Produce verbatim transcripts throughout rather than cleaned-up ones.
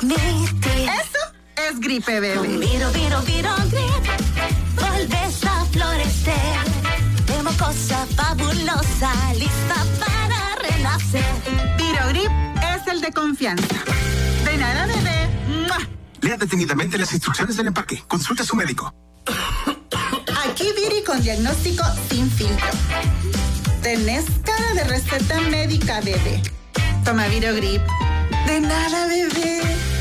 Dignity. Eso es gripe, bebé. Con Viro, Viro, Viro Grip, volves a florecer. De mocosa fabulosa, lista para renacer. Viro Grip es el de confianza. De nada, bebé. ¡Mua! Lea detenidamente las instrucciones del empaque. Consulte a su médico. Aquí Viri con diagnóstico sin filtro. Tenés cara de receta médica, bebé. Toma Viro Grip. De nada, bebé.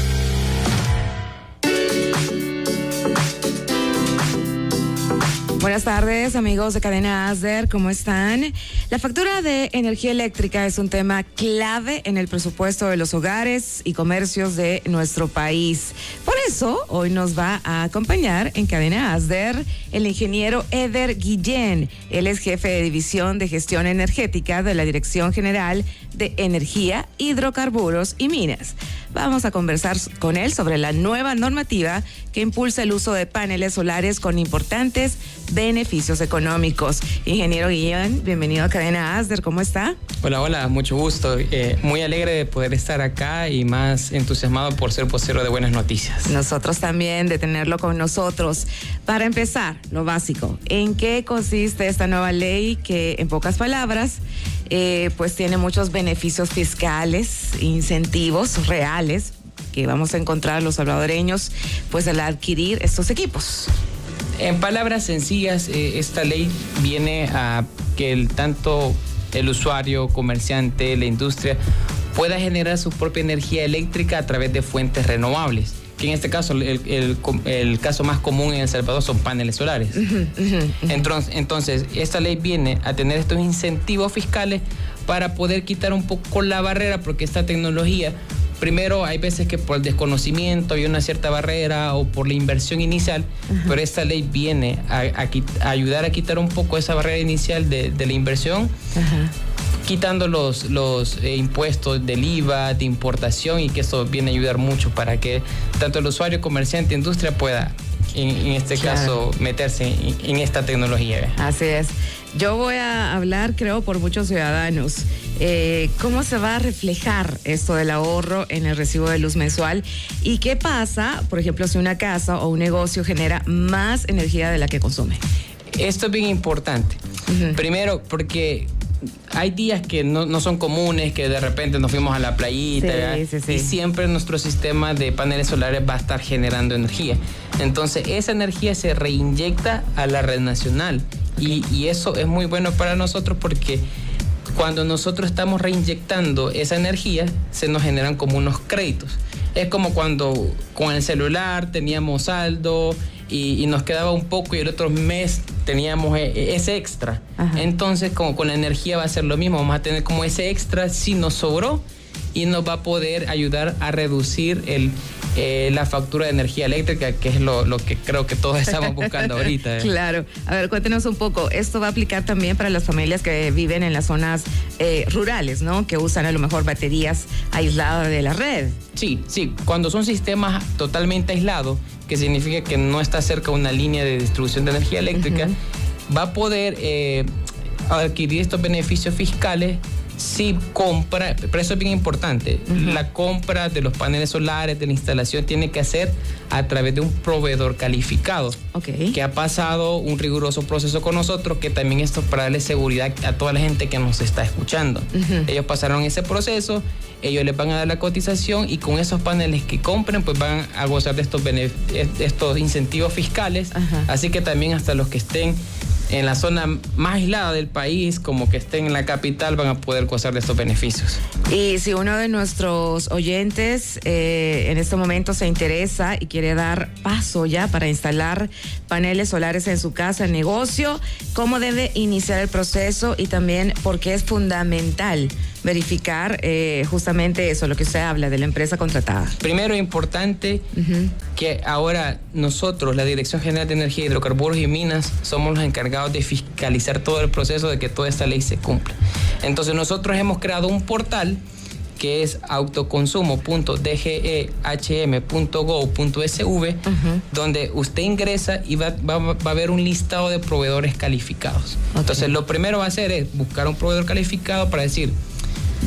Buenas tardes, amigos de Cadena Asder, ¿cómo están? La factura de energía eléctrica es un tema clave en el presupuesto de los hogares y comercios de nuestro país. Por eso, hoy nos va a acompañar en Cadena Asder el ingeniero Eder Guillén. Él es jefe de División de Gestión Energética de la Dirección General de Energía, Hidrocarburos y Minas. Vamos a conversar con él sobre la nueva normativa que impulsa el uso de paneles solares con importantes beneficios económicos. Ingeniero Guillén, bienvenido a Cadena Asder, ¿cómo está? Hola, hola, mucho gusto. Eh, muy alegre de poder estar acá y más entusiasmado por ser vocero de buenas noticias. Nosotros también, de tenerlo con nosotros. Para empezar, lo básico, ¿en qué consiste esta nueva ley que, en pocas palabras, eh, pues tiene muchos beneficios fiscales, incentivos reales que vamos a encontrar los salvadoreños pues al adquirir estos equipos? En palabras sencillas, eh, esta ley viene a que el, tanto el usuario, comerciante, la industria pueda generar su propia energía eléctrica a través de fuentes renovables, que en este caso, el, el, el caso más común en El Salvador son paneles solares. Uh-huh, uh-huh, uh-huh. Entonces, entonces, esta ley viene a tener estos incentivos fiscales para poder quitar un poco la barrera, porque esta tecnología, primero, hay veces que por el desconocimiento hay una cierta barrera o por la inversión inicial, uh-huh. pero esta ley viene a, a, a ayudar a quitar un poco esa barrera inicial de, de la inversión, uh-huh. quitando los, los eh, impuestos del I V A, de importación, y que eso viene a ayudar mucho para que tanto el usuario, comerciante, industria pueda, en, en este claro. caso, meterse en, en esta tecnología. Así es. Yo voy a hablar, creo, por muchos ciudadanos. Eh, ¿Cómo se va a reflejar esto del ahorro en el recibo de luz mensual? ¿Y qué pasa, por ejemplo, si una casa o un negocio genera más energía de la que consume? Esto es bien importante. Uh-huh. Primero, porque hay días que no, no son comunes, que de repente nos fuimos a la playita, sí, sí, sí. y siempre nuestro sistema de paneles solares va a estar generando energía. Entonces, esa energía se reinyecta a la red nacional. Okay. Y, y eso es muy bueno para nosotros, porque cuando nosotros estamos reinyectando esa energía, se nos generan como unos créditos. Es como cuando con el celular teníamos saldo y, y nos quedaba un poco y el otro mes teníamos ese extra. Ajá. Entonces, como con la energía va a ser lo mismo, vamos a tener como ese extra si nos sobró, y nos va a poder ayudar a reducir el, eh, la factura de energía eléctrica, que es lo, lo que creo que todos estamos buscando ahorita. ¿eh? Claro. A ver, cuéntenos un poco. Esto va a aplicar también para las familias que viven en las zonas eh, rurales, ¿no? Que usan a lo mejor baterías aisladas de la red. Sí, sí. Cuando son sistemas totalmente aislados, que significa que no está cerca una línea de distribución de energía eléctrica, uh-huh. va a poder eh, adquirir estos beneficios fiscales si compra, pero eso es bien importante, uh-huh. la compra de los paneles solares, de la instalación, tiene que hacer a través de un proveedor calificado, okay. que ha pasado un riguroso proceso con nosotros, que también esto es para darle seguridad a toda la gente que nos está escuchando. Uh-huh. Ellos pasaron ese proceso, ellos les van a dar la cotización, y con esos paneles que compren, pues van a gozar de estos, benef- estos incentivos fiscales, uh-huh. así que también hasta los que estén en la zona más aislada del país, como que estén en la capital, van a poder gozar de estos beneficios. Y si uno de nuestros oyentes eh, en este momento se interesa y quiere dar paso ya para instalar paneles solares en su casa, negocio, ¿cómo debe iniciar el proceso? Y también, ¿por qué es fundamental verificar eh, justamente eso, lo que usted habla de la empresa contratada? Primero, es importante uh-huh. que ahora nosotros, la Dirección General de Energía, Hidrocarburos y Minas, somos los encargados de fiscalizar todo el proceso de que toda esta ley se cumpla. Entonces, nosotros hemos creado un portal que es autoconsumo punto d g e h m punto gov punto s v, uh-huh. donde usted ingresa y va, va, va a haber un listado de proveedores calificados. Okay. Entonces, lo primero va a hacer es buscar un proveedor calificado para decir: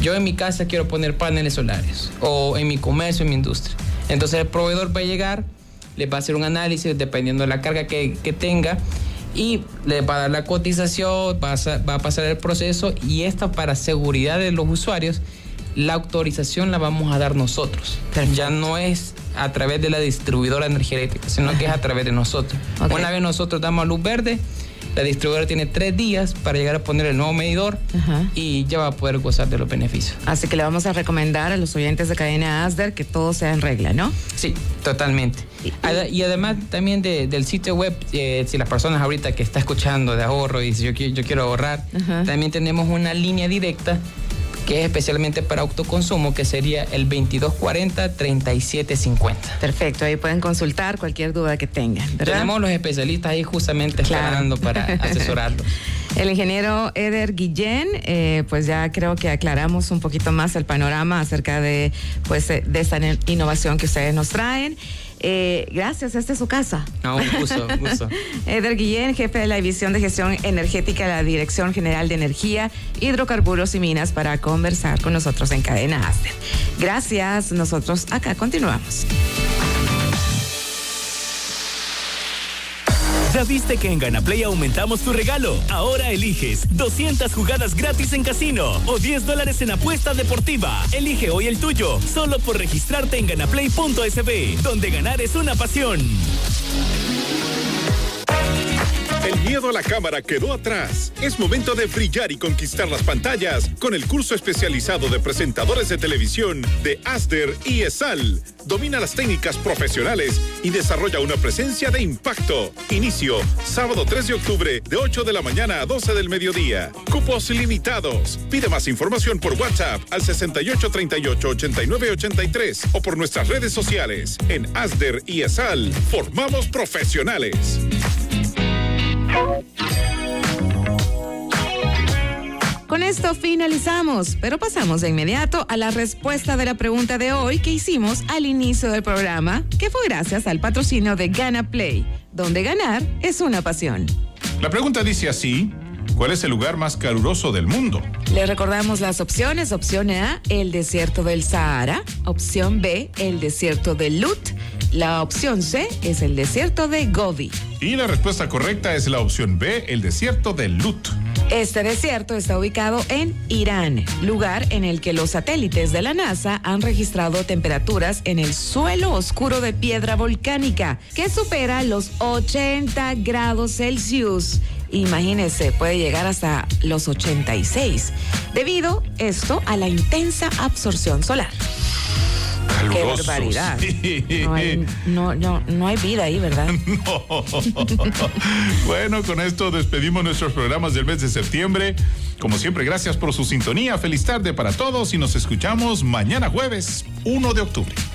yo en mi casa quiero poner paneles solares, o en mi comercio, en mi industria. Entonces el proveedor va a llegar, les va a hacer un análisis dependiendo de la carga que, que tenga, y les va a dar la cotización, va a, va a pasar el proceso, y esta, para seguridad de los usuarios, la autorización la vamos a dar nosotros. Perfecto. Ya no es a través de la distribuidora de energía eléctrica, sino Ajá. que es a través de nosotros. Okay. Una vez nosotros damos luz verde, la distribuidora tiene tres días para llegar a poner el nuevo medidor Ajá. y ya va a poder gozar de los beneficios. Así que le vamos a recomendar a los oyentes de Cadena Asder que todo sea en regla, ¿no? Sí, totalmente. Y, y además también de, del sitio web, eh, si las personas ahorita que está escuchando de ahorro y si yo, yo quiero ahorrar, Ajá. también tenemos una línea directa que es especialmente para autoconsumo, que sería el veintidós cuarenta, treinta y siete cincuenta. Perfecto, ahí pueden consultar cualquier duda que tengan, ¿verdad? Tenemos los especialistas ahí justamente claro. esperando para asesorarlos. El ingeniero Eder Guillén, eh, pues ya creo que aclaramos un poquito más el panorama acerca de, pues, de esta innovación que ustedes nos traen. Eh, gracias, esta es su casa. No, un gusto, un gusto. Eder Guillén, jefe de la División de Gestión Energética de la Dirección General de Energía, Hidrocarburos y Minas, para conversar con nosotros en Cadena Asder. Gracias, nosotros acá continuamos. ¿Ya viste que en Ganaplay aumentamos tu regalo? Ahora eliges doscientas jugadas gratis en casino o diez dólares en apuesta deportiva. Elige hoy el tuyo, solo por registrarte en ganaplay punto es be, donde ganar es una pasión. El miedo a la cámara quedó atrás. Es momento de brillar y conquistar las pantallas con el curso especializado de presentadores de televisión de Asder y ESAL. Domina las técnicas profesionales y desarrolla una presencia de impacto. Inicio sábado tres de octubre de ocho de la mañana a doce del mediodía. Cupos limitados. Pide más información por WhatsApp al sesenta y ocho treinta y ocho ochenta y nueve ochenta y tres o por nuestras redes sociales. En Asder y ESAL formamos profesionales. Con esto finalizamos, pero pasamos de inmediato a la respuesta de la pregunta de hoy que hicimos al inicio del programa, que fue gracias al patrocinio de Ganaplay, donde ganar es una pasión. La pregunta dice así: ¿cuál es el lugar más caluroso del mundo? Le recordamos las opciones. Opción A, el desierto del Sahara. Opción B, el desierto de Lut. La opción C es el desierto de Gobi. Y la respuesta correcta es la opción B, el desierto de Lut. Este desierto está ubicado en Irán, lugar en el que los satélites de la NASA han registrado temperaturas en el suelo oscuro de piedra volcánica que supera los ochenta grados Celsius. Imagínense, puede llegar hasta los ochenta y seis, debido esto a la intensa absorción solar. Caluroso. ¡Qué barbaridad! Sí. No, hay, no, no, no hay vida ahí, ¿verdad? No. Bueno, con esto despedimos nuestros programas del mes de septiembre. Como siempre, gracias por su sintonía. Feliz tarde para todos y nos escuchamos mañana jueves, uno de octubre.